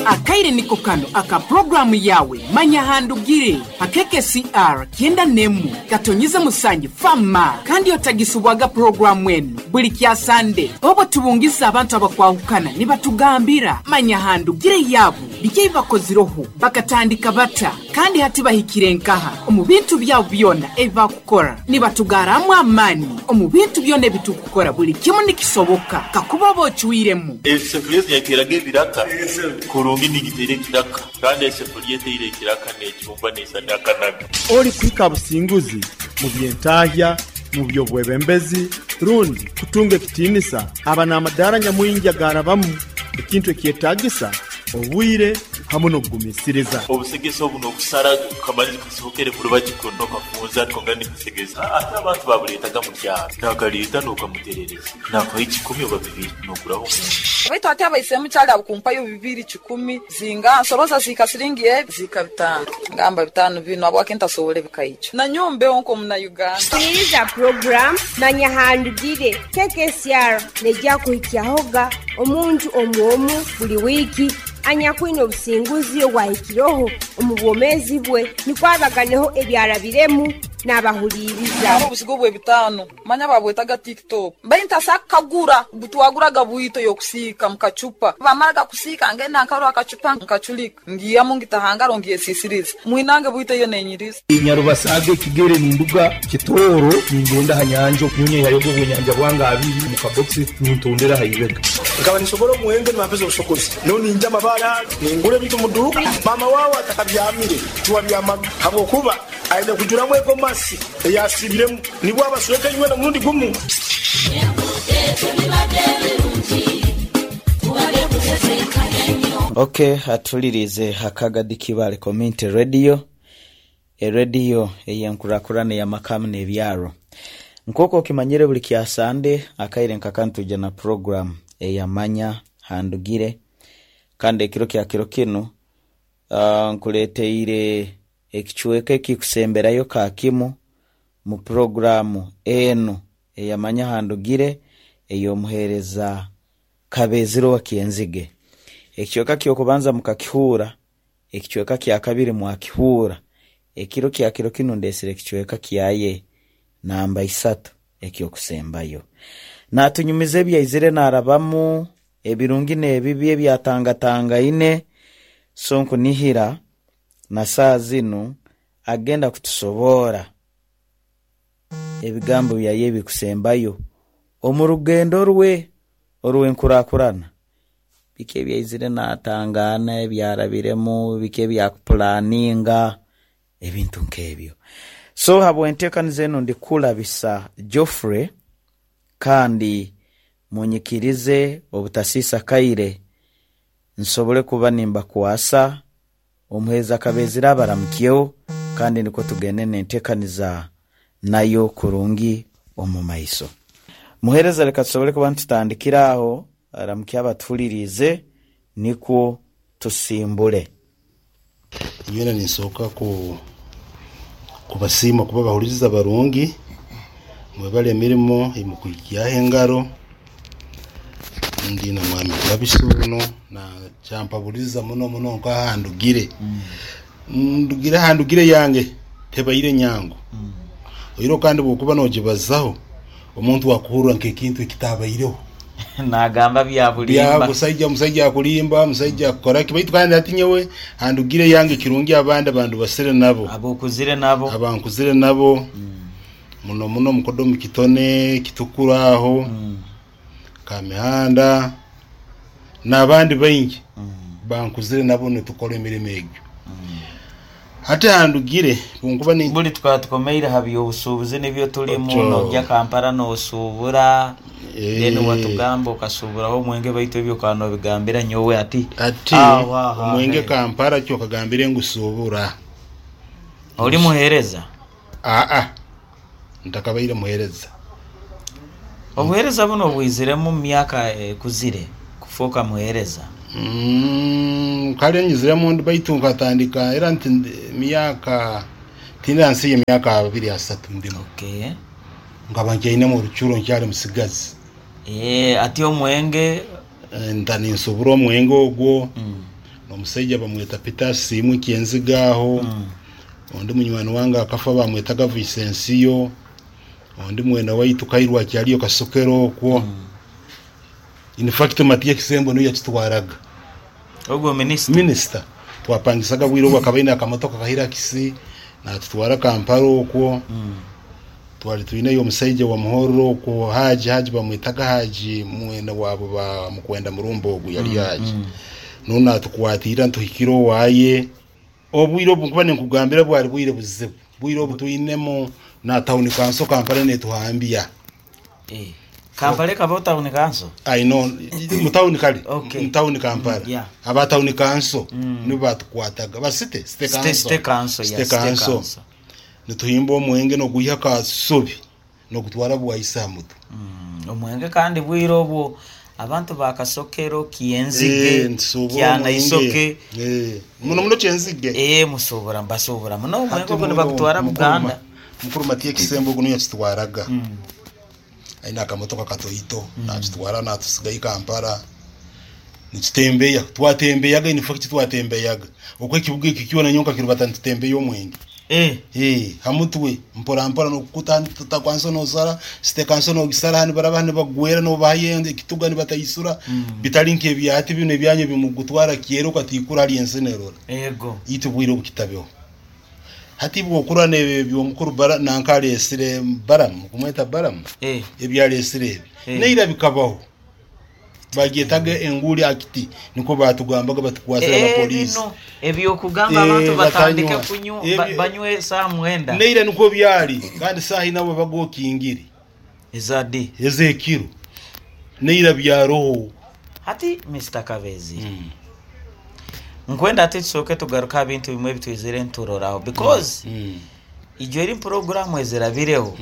akaire niko kano aka programu yawe manya handugire akeke CR kienda nemu gatonyize musanyi fama kandi otagisubwaga programu enu buli kya Sunday obo tubungiza abantu abakwahukana nibatugambira manya handugire yabo bike bakoziroho bakatandika bata kandi hati bahikire nkaha omubintu byabo byona eva kukora nibatugaramu amani omubintu byone bitukukora buli kimu nikisoboka kakuba bochuiremu esefuriye yakiraga biraka kurungi nigitere kiraka kandi esefuriye teire kiraka nekibumba nesa nakanaga oli kwika businguzi mu byentahya mu byobwebembezi rundi kutunga kitinisa abana amadara nyamuyinja garabamu ikintu kietagisa obwire hamwe no kugumisiriza obusegeso buno kusara kamali kusokere kuruba kikondo kafunza twongani kusegeza ata abantu babuletaga mu cyaro nakalita nokamuterereza nako ikikumi obabiri nokuraho baitu ati abaisemu cyari abukumpa yo 210 zinga soroza zikasiringiye zikabitana ngamba bitano bino abo akenta sobole bikayicho na nyombe onko muna Uganda sikiriza program manya handugire KKCR nejja kuhikia hoga omuntu omwomu buli wiki anyakwino obusinguzi obwahikiroho omubwomezi bwe nikwabaganeho ebyarabiremu n'abahuliriza obusigo bwe bitano manya babwetaga TikTok bayinta sakagura butwaguraga buito yokusika mukachupa bamaraga kusika ngenda nkaro akachupa nkachulika ngiya mungitahangaro ngiye sisiriza mwinange buito yo nenyiriza inyarubasage kigere ninduga kitoro ningenda hanyanjo nyunye yayogo bwenyanja bwanga abiri mu kaboxi ntundera hayibega ngaba nishobora muhenge n'amapezi obushokozi none njya mabara ningure bitu muduka mama wawe atakabyamire tuwabyama habo kuba aide kujura mweko masi yasibiremu nibwo abasweke nywe na mundi gumu Okay, atulirize akagadi kibale community radio radio eyankurakurane ya makamu nebyaro nkoko kimanyire buli kya Sunday akaire nkakantu jana program eyamanya handugire kandi ekiro kino nkuleteire ekichweke kikusemberayo kakimu mu programu eno eyamanya handugire eyomuhereza kabeziro wa kienzige ekichweka kyokubanza mukakihura ekichweka kya kabiri mwakihura ekiro kino ndesire ekichweka kyaye namba 3 ekyokusembayo natunyumize byayizire narabamu ebirungi nebibye byatangatanga ine sonko nihira na saa zino agenda kutusobora ebigambo byaye bikusembayo omurugendo rwe nkurakurana bike byayizire natangana ebyarabiremu bike byakuplaninga ebintu nkebyo so habwenteka ndi kula bisa Geoffrey kandi munyikirize obutasisa kaire nsobole kuba nimba kuasa omuheza kabezira baramukyeho kandi niko tugene nentekaniza nayo kurungi omumaiso muhereza leka tusobole kuba ntutandikiraho aramukya batulirize niko tusimbule yena nisoka kubasima kuba bahuriza barungi mwebale mirimo imukujya engaro ndi na mwami babisuno na champa buriza muno kwa handugire handugire yange tebayire nyango oyiro kandi bokuba nojibazaho omuntu wakuhura nkekintu kitabayireho nagamba byabulimba musajja akulimba musajja akora kibaitu kandi atinyewe handugire yange kirungi abandi bandu basere nabo abankuzire nabo muno mukodo mukitone kitukuraho kamihanda nabandi bayingi bankuzire nabo netukole emirimo egyo ate handugire bunkuba ni buli twatukomeira habiyo ubusubuze nebyo tulimo nojya Kampala no subura deni watugambo kasuburaho mwenge bayito byo kano bigambira nyowe ati mwenge Kampala cyo kagambire ngusubura oli muhereza ntakabaire muhereza obuhereza buno bwizire mu myaka kuzire kufoka muhereza kale nyizire mu baitunga tandika era nti myaka tinansi ya myaka 2-3 ndimo okay ngabanje ine mu ruchuro nkyali musigazi ati omwenge ndani nsuburo omwenge ogwo omusajja bamweta Peter Simu Kienzigaho ondi munywani wanga akafa bamwetaga Vicencio ondi mwena waitu Kairwa kyaliyo Kasokero kwo in fact Matia Kisembo no yakitwaraga ogwo minister twapangisaga bwiro bwakabaina akamotoka kahira kisi na tutwara Kampala okwo twali tuine yo musajja wa muhoro ko haji bamwetaga haji mwena wabo ba mukwenda murumbo ogwo yali haji nona tukwatira ntuhikiro waye obwiro bukubane nkugambira bwali bwire buzibu bwiro butuinemo na town kanso Kampala ne tuhambia Kampala kabo town kanso I know mutauni kali mutauni Kampala aba town kanso ni batukwataga basite kanso nituhimbo omwenge no kuyaka sobi no kutwara bwayisa mutu omwenge kandi bwiro bwo abantu bakasokero Kienzige kyana isoke muno Kienzige musobora mbasobora muno omwenge bwo bakutwara Buganda mukuru Matia Kisembo guno yakitwaraga aina akamotoka katoito nakitwara natusigaye Kampala nikitembeya twatembeyaga in fact twatembeyaga okwe kibuga kikiona nyonka kirubata ntitembeya omwenge hamutwe mpora no kutani tutakwanso no sara stekanso no gisara hani barabane bagwera no bayende kitugani batayisura bitalinke byati bine byanye bimugutwara kiero katikura ali ensenerora itubwiro kitabeho hati bwo kurane byo mukuru bara nankali esire baram kumweta baram ebyali esire neira bikabaho bagetaga enguli akiti niko batugambaga batukwasira na police ebyo kugamba abantu batandika kunyu banywe saa mwenda neira niko byali kandi sahi nabo bago kingiri ezadi ezekiro neira bya roho hati Mr. Kavezi nkwenda ati soke tugaruka bintu bimwe bitwizere nturoraho because ijeri program ezera bireho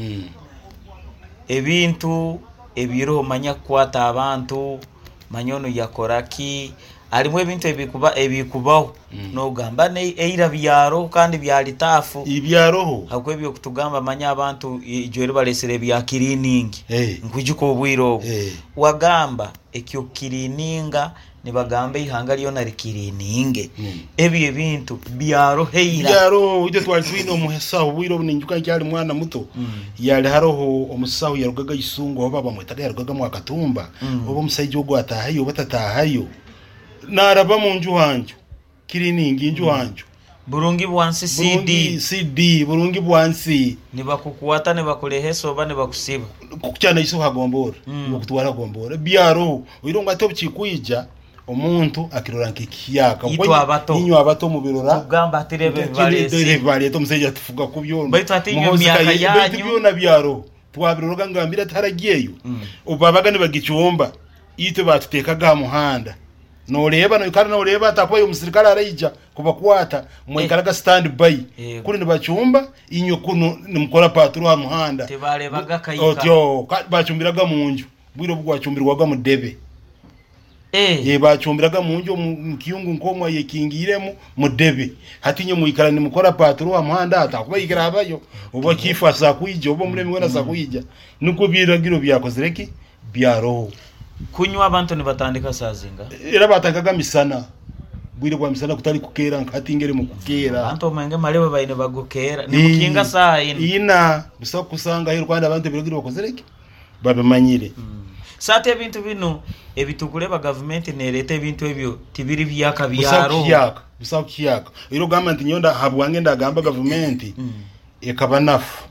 ebintu ebiroho manya kwata abantu manyono yakoraki alimwe ebintu ebikubaho no gamba eira byaro kandi byalitafu ibyaroho hakwe byo kutugamba manya abantu ijeri balesere bya cleaning nkujiko obwiro wagamba ekyo cleaninga nibagambe ihanga lyo nari cleaning ebyo ebintu byaro heira byaro uje twalwino muhesaho bwiro ninjuka cyali mwana muto yali haroho omusaho yarugaga isungo baba mwetaga yarugaga mu akatumba obo musayije ogwo atahayo batatahayo naraba mu nju hanju cleaning inju hanju burungi bwansi CD burungi bwansi nibakukuwata nibakuleheso bane bakusiba kucyana iso hagombora okutwara gombora byaro wironga ato bikikuija omuntu akirora nkikiyaka inyo abato mu birora kugamba atirebe vale to museja tufuga kubyo baitu atinyo myaka yanyu byo na byaro twabiroga ngambira taragiyeyo ubabaga nibagicyomba ito batutekaga muhanda no reba atakoye umusirikare arayija kubakwata mwekaraga stand by kuri nibacyumba inyo kuno nimukora patru ha muhanda tebarebaga kayika otyo bacumbiraga mu nju bwiro bwacumbirwaga mu debe bacumbiraga mu nju mu kiyungu nkomwa yekingiremo mu debe hatinye muikara nimukora patru ha muhanda atakuba yikira abayo ubo kifasa kwijje ubo muremi wena sakwijja nuko biragiro byakozereki byaroho kunywa abantu nibatandika sazinga era batakaga misana bwire kwa misana kutali kukera nkatingere mu kukera abantu menge malebe bayine bagukera ni mukinga saa ina bisa kusanga hero kwanda abantu biragiro bakozereki babemanyire sate ebintu bino ebitukuleba government nerete ebintu ebyo tibiri byaka byaro bisa kiyaka iro government nyonda habwange ndagamba government ekabanafu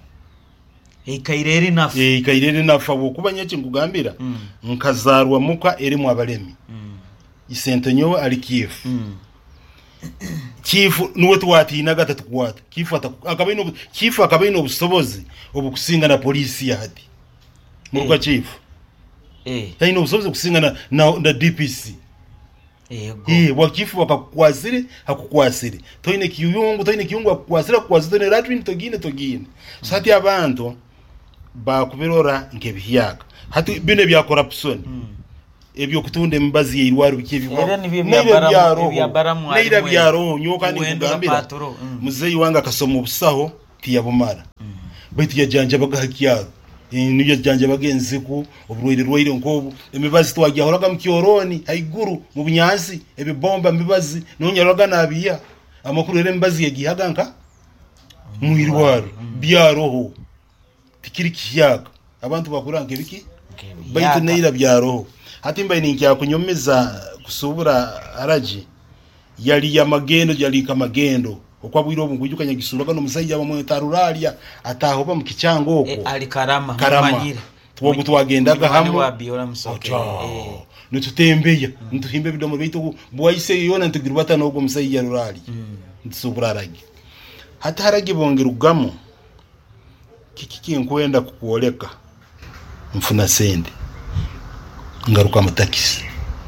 ikaireri nafa bokuba nyeki ngugambira nkazarwa muka eri mu abalemi isentenyo ali Chief nuwe tuwatina gatatu kwata Chief akabaino obusobozi obukusinga na polisi yadi muruka chief yaino obusobozi kusinga na DPC wakifu wakakwazire hakukwazire toine kiyungu akukwazire ratwini togine sati abantu bakubirora ngebihyaga hati bine bya corruption ebyo kutunde mbazi yirwaru bikebyo neira byaro nyoka ni kugambira muzeyi wanga kasoma obusaho tiyabumara baitu yajanja bagahakiyaga nibyo janje bagenzi ku oburwire nkobu emibazi twagihoraga mu kioroni haiguru mu bunyansi ebibomba mibazi nonyaroga nabiya amakuru ere mbazi yagihaga nka muirwaro byaroho tikiri kiyaga abantu bakurange biki baitu neira byaroho hatimba ininki kunyomeza kusubura araji yali ya magendo yali kamagendo okwabwiro obungujukanya gisuraga no musajja bamwe taruralia atahoba mu kicyango oko ali karama twogu twagendaga hamwe nitutembeya nituhimbe bidomo bitu bwayise yona ntugirubata no musajja rurali nsubura aragi hata haragi bongerugamo kiki nkwenda kukuoleka mfuna sende ngaruka mutakisi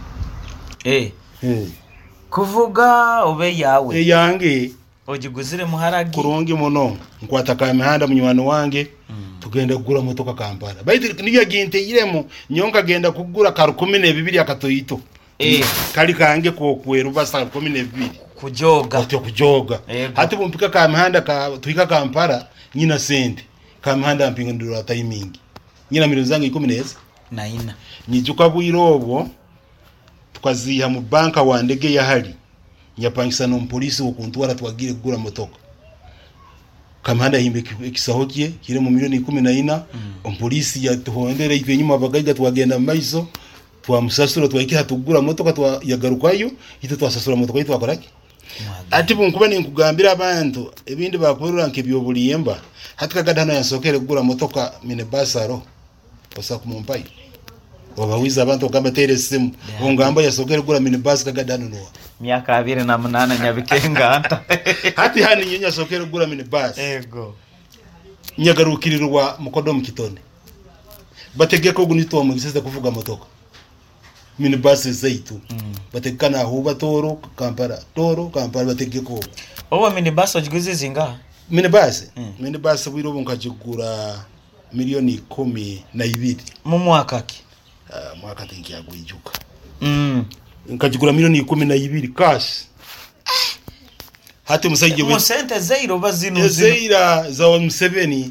kuvuga obe yawe yange ogiguzire muharagi kurungi muno nkwataka imihanda munywano wange tugenda kugura motoka Kampala baiti niyo ginte iremo nyonka genda kugura karu 12 akatoyito kali kange ko kweru basa 12 kujoga hati bumpika ka mihanda ka tuika Kampala nyina sente ka mihanda mpinga ndura timing nyina milioni zange 10 naina nijuka bwirobo twaziha mu banka wa ndege ya hali nyapangisa no polisi okuntwara twagire kugura motoka kamanda himbe kisahokie kire mu milioni 14 polisi yatuhondere ivye nyuma bagaga twagenda maiso twamusasura twaikiha tugura motoka twagarukayo ite twasasura motoka ite twakoraki ati bunkuba ni nkugambira abantu ebindi bakorura nke byobuliyemba hatika gadano yasokere kugura motoka minibasaro osa kumumpai wabawiza abantu kama tere simu ngamba yasokere kugura minibus kagadano no miaka 28 nyabikenga anta hati hani nyenya sokere kugura minibus nyagarukirirwa mukodo mukitone bategeko gunitwa mu gisese kuvuga motoka minibus zaitu batekana huba toro Kampala bategeko oba minibus ogiguze zinga minibus bwiro bunkajigura milioni 12 mu mwaka ki mwaka tenki ya guijuka nkajigura milioni 12 cash hati musajje mu sente zairo bazino zaira za 7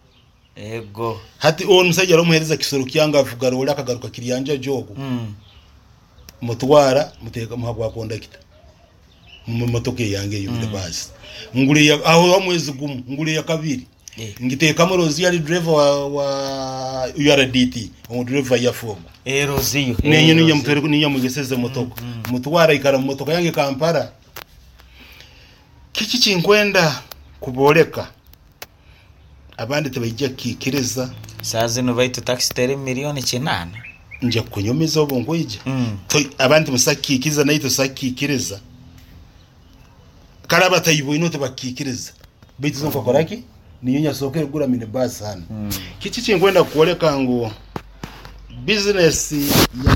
hati on musajje romuhereza kisoro kyanga avuga rola akagaruka kiriyanja jogo mutwara muteka muhagwa kondakita mu motoke yange yo basi ngure ya aho amwezi gumu ngure ya kabiri ngiteka morozi yali driver wa URDT o driver ya fogo eroziyo nenye ninya mutwere ninya mugeseze motoka mutwara ikara motoka yange Kampala kiki kinkwenda kuboleka abandi tebajja kikireza saze no baito taxi tere milioni 9 nje kunyomeza obongwije abandi musakikiza naito sakikireza karaba tayibo inote bakikireza bitu zonko koraki niyo sokere gura minibus hano kiki kinkwenda kuoleka ngo business ya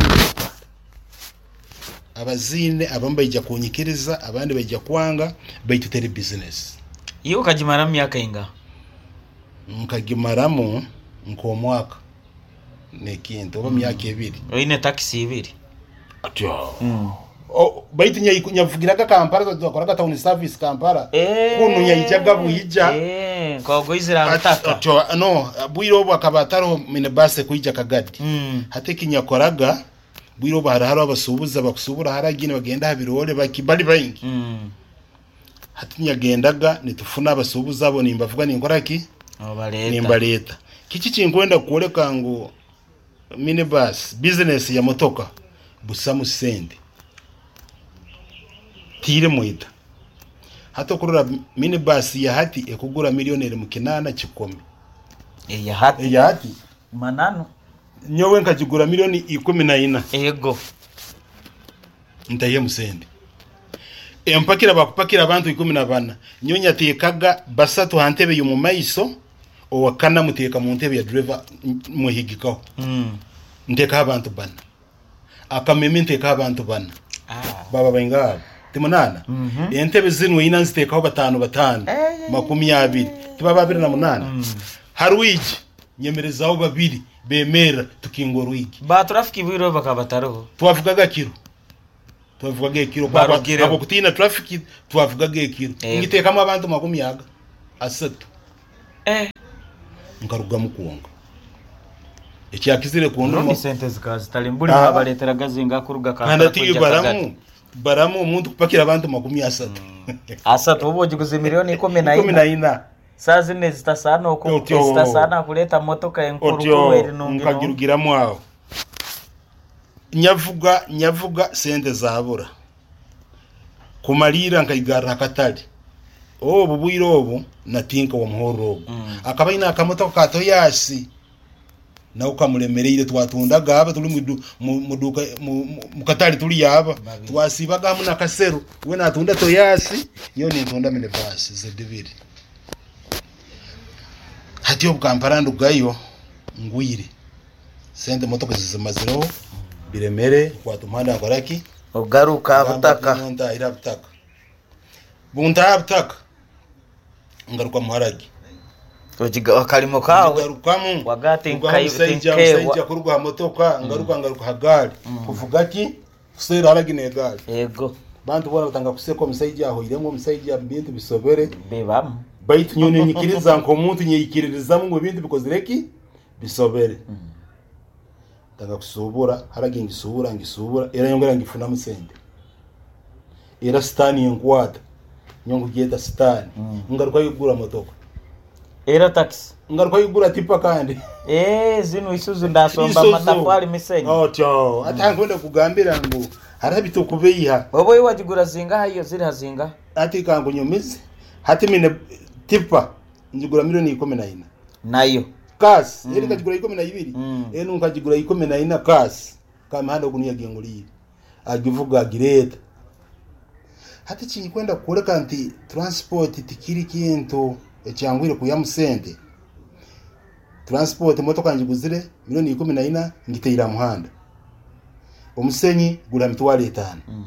abazine abamba ijja kunyikiriza abandi bajja kwanga baitutere business iyo kajimara myaka inga nkagimaramo nko mwaka nekinto oba myaka 2 oine taxi 2 atyo baitu nyavugiraga Kampala twakoraga town service Kampala kuno nyayijaga buyija kogo izira mutaka atyo no bwiro bakabataro minibase kuija kagadi hateki nyakoraga bwiro bahara abasubuza bakusubura haragine bagenda habirole bakibali bayingi hati nyagendaga nitufuna abasubuza abo nimbavuga ninkoraki nimbaleta kiki kinkwenda kuoleka ngo minibus business ya motoka busamu sende tire moita hato kurura minibus ya hati ekugura milioni 8 ya hati manano nyowe nkajigura milioni 14 ego ntaye musende empakira bakupakira abantu 14 nyonya tekaga basatu hantebe yo mu maiso owakana muteka mu ntebe ya driver muhigikaho nteka abantu bana akameme nteka abantu bana baba bainga timunana entebe zinwe inanzitekaho 5 20 tibaba 28 harwiji nyemerezaho 2 bemera tukingora wiki ba traffic biro bakabataro twavugaga kiro abo kutina traffic twavugaga kiro ngitekamo abantu 30 asatu ngaruga mukuonga ekyakizire ku ndumo sente zikazitali mbuli abaletera gazinga kuruga kandi ati baramu omuntu kupakira abantu 30 asatu obo jiguze milioni 14 sazi nezitasana okuzitasana kuleta motoka enkuru kweri nungi nkagirugiramu aho nyavuga sente zabura kumalira nkayigara akatali obu bwiro obu natinka wa muhoro obu akabaina akamotoka katoyasi na ukamulemereire twatunda gaba tuli muduka mukatali tuli yaba twasibaga hamu na kasero we natunda toyasi yo ni ntunda mine basi zedibiri hati obukamparando gayo ngwire sente motoka zizimaziro biremere kwatumanda nkoraki ogaruka butaka nonda ira butaka bunta butaka ngaruka muharagi ojiga wakalimo kawe ngarukamu wagati nkayitinkewa kuruga motoka ngaruka hagali kuvugaki kusera haragi ne gali yego bantu bora batanga kuseko musayija aho irengo musayija bintu bisobere bebamu baitu nyone nyikiriza nko muntu nyikiriza mu bintu bikozireki bisobere tanga kusobora haragi ngisubura era yongera ngifuna musende era stani yenkwata nyongo geta stani ngaruka yigura motoka era taxi ngaruka yigura tipa kandi zino isuzu ndasomba matafari misenyi otyo atangonda kugambira ngo harabito kubeyiha bobo yiwajigura zinga hayo ziri hazinga ati kango nyomizi hati mine tipa njigura milioni 14 nayo kas eri kajigura 12 enu nkajigura 14 kas kama handa kuniya gengulire agivuga gireta hati chikwenda kureka nti transport tikiri kintu ekyangwire kuya musente transport motoka njiguzire milioni 14 ngiteira muhanda omusenyi gula mitwale 5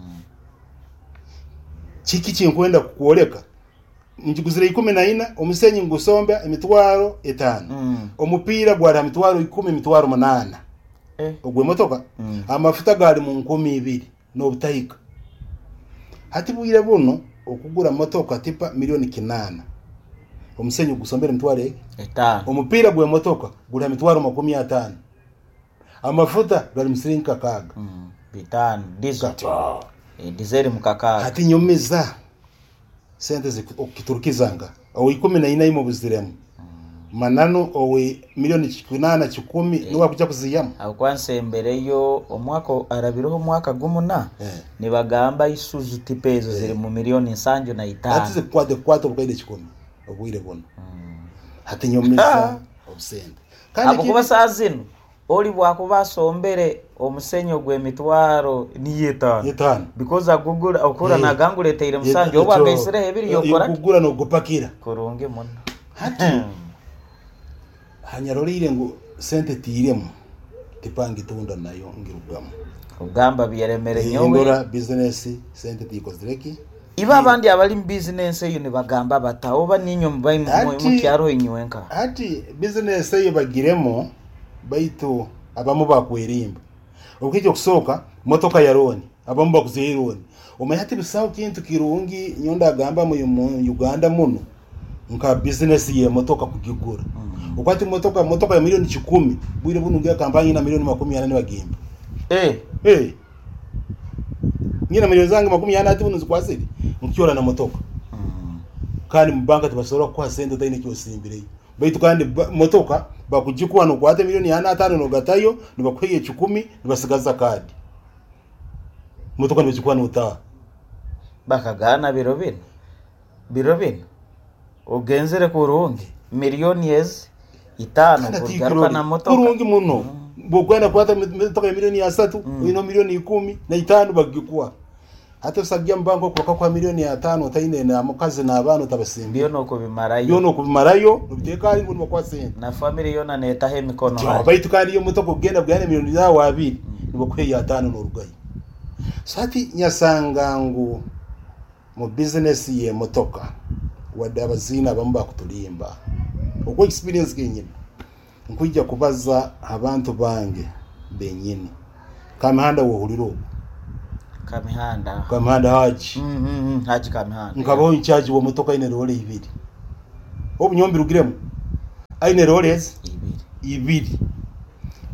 chiki chinkwenda kukoleka njiguzire 14 omusenyi ngusomba emitwaro 5 omupira gwara mitwaro 10 mitwaro 8 ogwe motoka amafuta gali mu 12 no butayika hati bwire buno okugura motoka tipa milioni 8 omusenyi gusombere mitware 5 omupira gwe motoka gula mitwaro 50 amafuta gali msirinka kaga 5 diesel mukakaga hati nyomeza sente zikiturukizanga owe 14 imo buziremu manano owe milioni 8 10 niwa kuja kuziyama akwanse mbere yo omwaka arabiroho mwaka gumuna nibagamba isuzu tipezo ziri mu milioni 7 hati ze kwade 4 bukaide 10 obwire bona hati nyomeza obsende kandi kuba sazino oli bwakuba sombere omusenyo gwe mitwaro ni 5 because agugura okura naganguleteire musanje oba besere hebiri yokora gugura no gupakira kurunge mona hati hanyarolire ngo sente tiremo tipangi tunda nayo ngirugamo ugamba biyeremere nyowe ngora business sente tikozireki iba abandi abali business yo ne bagamba bataho baninyo mbaye mu kyaro inywenka hati business yo bagiremo baito abamu bakwerimba okije kusoka motoka ya roni abamu bakuzironi omahati bisaho kintu kirungi nyonda agamba mu Uganda muno nka business ye motoka kugigura ukwati motoka ya milioni 10 bwire bunungia kampani na milioni 40 bagimba nyina milioni zangu 40 ati bunuzi kwasiri nkiora na motoka kandi mbanka tubasora kwa sente taine kyosimbire baitu kandi motoka bakujikwa no kwate milioni 5 no gatayo nibakweye 10 nibasigaza kadi motoka nibajikwa no uta bakagana birobin ogenzere kurungi milioni 5 kugaruka na motoka kurungi muno bokwenda kwata motoka ya milioni 3 ino milioni 10 na 5 bagikwa hata sagya mbango kwa milioni 5 taine na mukazi na abantu tabasimbi yo no kubimarayo nubiteka ngo nimo kwa sente na family yona neta he mikono ha baitu kandi yo motoka genda bwana milioni za 2 nibokwe ya 5 no rugayi sati nyasangangu mu business ye motoka wadabazina bamba kutulimba uko experience kenyine nkujya kubaza abantu bange benyine kamihanda wohuliro kamihanda haji haji kamihanda ngabo incharge wo motoka ine role 2 obunyombi rugiremo aine roles 2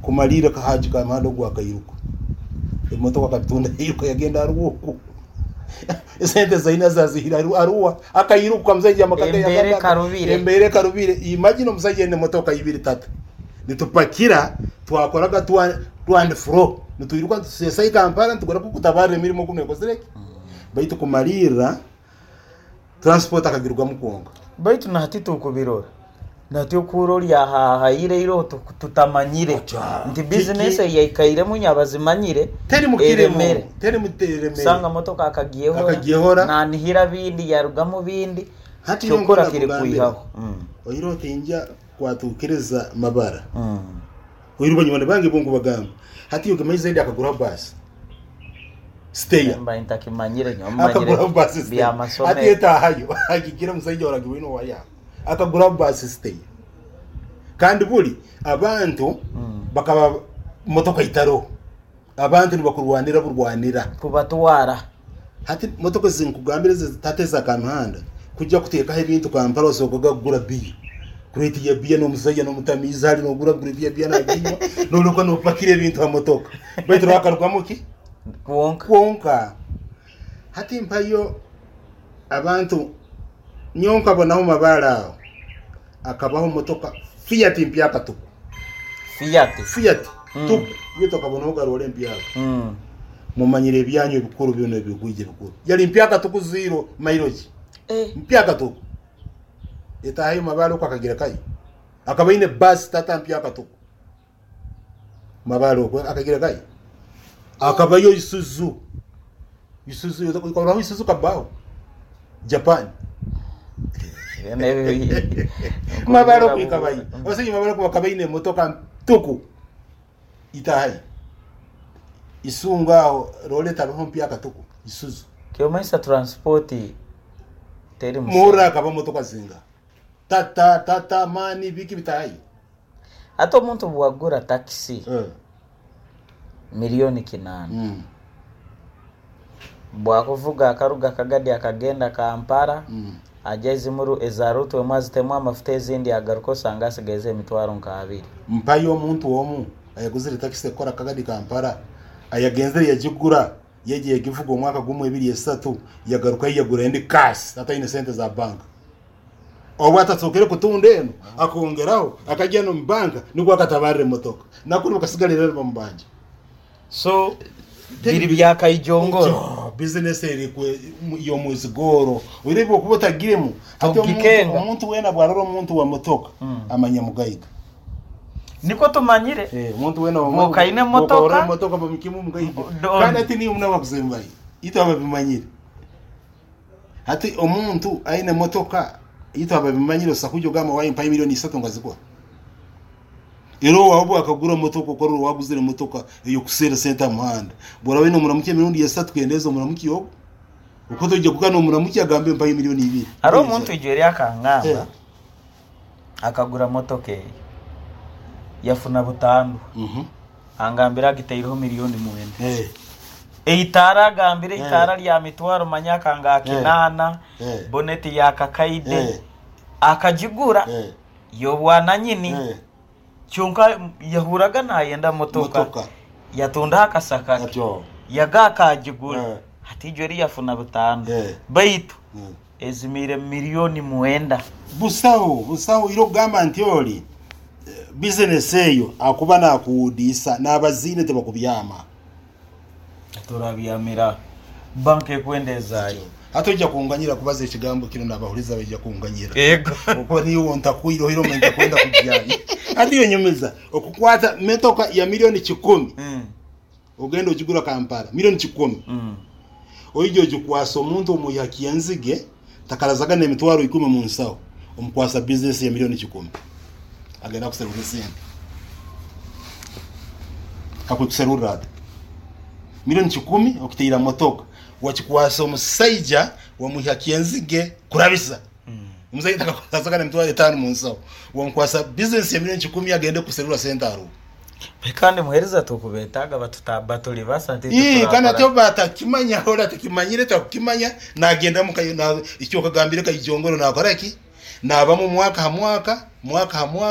kumalira kahaji kamando gwakayiruka emotoka kapitunda yiruka yagenda aruko sente zaina zazihira aruwa akayiruka mzaji amakagaya embere karubire imagine mzaji ene motoka 2-3 nitupakira twakoraga 2 fro nituyiruka sesa Kampala tukora kukutabara mirimo kuneko zireke baitu kumalira transport akagirwa mukonga baitu nahatitu kubirora natyo kurori hahaire iro tutamanyire nti business yayikaire munyabazimanyire teri mukiremere sanga motoka akagiyehora nanihira bindi yarugamo bindi cyokora kiri kuyihaho oyiro tinja kwatukiriza mabara oyiro nyone bangi bongo bagamba hati yo kamayize ndi akagura bus stay mba intakimanyire nyomanyire bya masome hati eta hayo akigira musajja oragibino waya akagura bus stay kandi buli abantu bakaba motoka itaro abantu nibakurwanira burwanira kubatwara hati motoka zinkugambire zitateza kanhanda kujya kuteka ibintu Kampala sokoga kugura biyo kureti ya biyo no musajja no mutamiza hari no gura biyo na biyo no loko no pakire ibintu ha motoka betro akarukamuki kuonka hati mpayo abantu nyonka bonaho mabara akabaho motoka Fiat mpya katuku Fiat tu yeto kabonaho garole mpya mumanyire byanyu bikuru byo nebigwije bikuru yali mpya katuku 0 mileage mpya katuku etahayo mabara ko akagira kai akabaine bus tata mpya katuku mabara ko akagira kai akabayo Isuzu yoto ko Isuzu kabao Japan mabaro kwikabayi osenyi mabaro kwa kabaine motoka tuku itahai isunga role tabaho mpya katuku Isuzu kyo maisa transport teri mura kaba motoka zinga tata mani biki bitahai ato muntu bwagura taxi milioni 8 bwakuvuga akaruga kagadi akagenda Kampala ajaizi muru ezarutu emwazi temwa mafuta ezindi agaruko sanga sigeze emitwaro nkabiri mpayo omuntu omu ayaguzire taxi ekora kagadi Kampala ayagenzere yagigura yegiye givuga omwaka gumu 2-3 yagaruka yagura ndi cash ata ine sente za bank obwata tsokere kutundeno akongeraho akajya no mbanka niko akatabarire motoka nakuri bakasigalira bambanje so biri byaka ijongoro business eri kwe yo muzigoro urebe kubota giremu ati umuntu wena bwaroro umuntu wa motoka amanya mugaiga niko tumanyire umuntu wena wa kaine motoka bamukimu mugaiga kandi ati ni umuna bakuzembaye ito ababimanyire ati umuntu aine motoka ito ababimanyire sakujo gama wa impa milioni 3 ngazikwa ero wabo akagura motoka ko waguzire motoka yo kusera center muhanda bora we no muramuke mirundi ya 3 kwendeza muramuki yo uko toje kugana muramuki agambe mbaye milioni 2 aro umuntu ijeri akangamba akagura motoka yafuna butanu angambira giteiro milioni 9 eitara gambire itara lya mitwaro manyaka ngakinana boneti yakakaide akajigura yo bwana nyini chunka yahuraga nayenda motoka yatunda akasaka yagaka ajigura hatijori yafuna butanu baitu ezimire milioni 9 busao iro gamba ntioli business eyo akuba na kuudisa nabazine tebakubyama turabiyamira banke kwendezayo hatoja kuunganyira kubaza ikigambo kino nabahuriza beje kuunganyira yego uko niyo ntakuiro hiro mente kwenda kujyanye ati yo nyumeza okukwata metoka ya milioni 10 ugenda ujigura Kampala milioni 10 oyijo jukwasa omuntu omuyakiyanzige takarazaga ne mitwaro 10 mu nsaho omkwasa business ya milioni 10 agenda kuserura sente akuserura milioni 10 okitira motoka wachikwasa omusaija wa muyakiyanzige kurabisa umusaija takarazaga ne mitwaro 5 mu nsaho wonkwasa business ya milioni 10 agende kuserura sente aro kandi muhereza tukubetaga batutuli basati kandi atyo batakimanya hora takimanyire takimanya nagenda mukayo na icyo kagambire kayijongoro nakoraki naba mu mwaka